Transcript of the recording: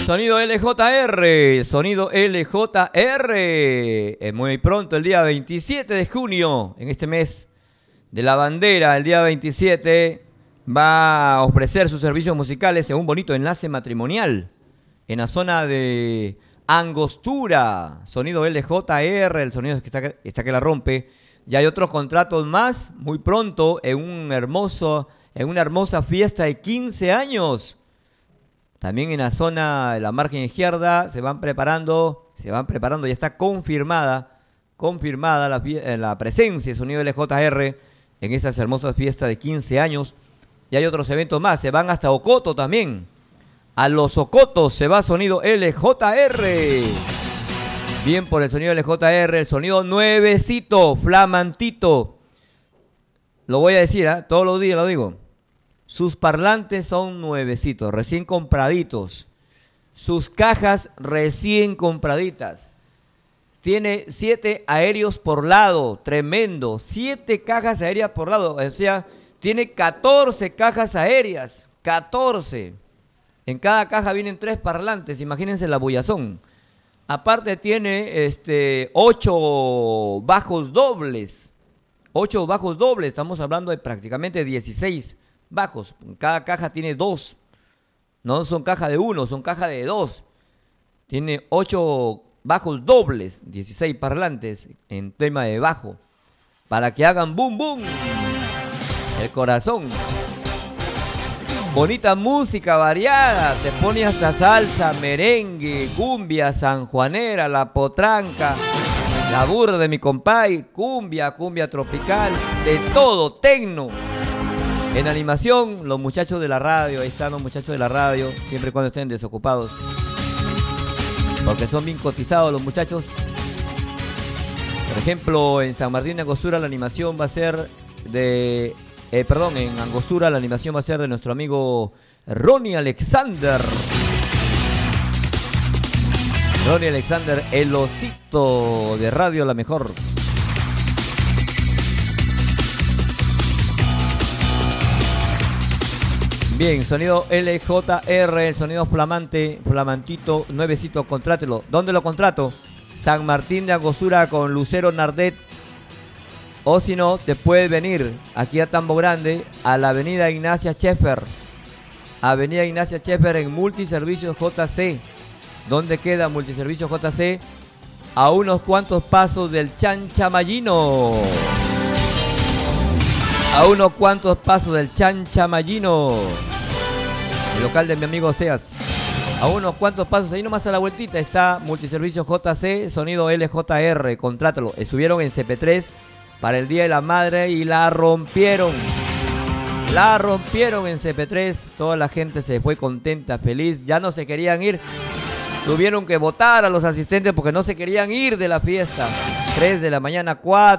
Sonido LJR, sonido LJR. Muy pronto, el día 27 de junio, en este mes de la bandera, el día 27, va a ofrecer sus servicios musicales en un bonito enlace matrimonial en la zona de Angostura. Sonido LJR, el sonido que está que la rompe. Y hay otros contratos más muy pronto en una hermosa fiesta de 15 años. También en la zona de la margen izquierda se van preparando, ya está confirmada la presencia de Sonido LJR en estas hermosas fiestas de 15 años. Y hay otros eventos más, se van hasta Ocoto también. A los Ocotos se va Sonido LJR. Bien por el Sonido LJR, el sonido nuevecito, flamantito. Lo voy a decir, todos los días lo digo. Sus parlantes son nuevecitos, recién compraditos. Sus cajas recién compraditas. Tiene 7 aéreos por lado, tremendo. 7 cajas aéreas por lado, o sea, tiene 14 cajas aéreas. 14. En cada caja vienen 3 parlantes, imagínense la bullazón. Aparte tiene 8 bajos dobles. 8 bajos dobles, estamos hablando de prácticamente 16 bajos. Cada caja tiene 2. No son caja de 1, son caja de 2. Tiene 8 bajos dobles, 16 parlantes en tema de bajo. Para que hagan boom boom el corazón. Bonita música variada, te pone hasta salsa, merengue, cumbia sanjuanera, la potranca, la burra de mi compay, cumbia tropical, de todo, tecno. En animación, los muchachos de la radio, ahí están los muchachos de la radio, siempre y cuando estén desocupados, porque son bien cotizados los muchachos. Por ejemplo, en San Martín de Angostura la animación va a ser de... en Angostura la animación va a ser de nuestro amigo Ronnie Alexander. Ronnie Alexander, el osito de Radio La Mejor. Bien, sonido LJR, el sonido flamante, flamantito, nuevecito, contrátelo. ¿Dónde lo contrato? San Martín de Angostura con Lucero Nardet. O si no, te puedes venir aquí a Tambo Grande, a la avenida Ignacia Scheffer. Avenida Ignacia Scheffer en Multiservicios JC. ¿Dónde queda Multiservicios JC? A unos cuantos pasos del Chanchamayino. A unos cuantos pasos del Chanchamayino. El local de mi amigo Seas. A unos cuantos pasos, ahí nomás a la vueltita está Multiservicios JC, sonido LJR, contrátalo. Estuvieron en CP3 para el Día de la Madre y la rompieron. La rompieron en CP3. Toda la gente se fue contenta, feliz. Ya no se querían ir. Tuvieron que votar a los asistentes porque no se querían ir de la fiesta. 3 de la mañana, 4.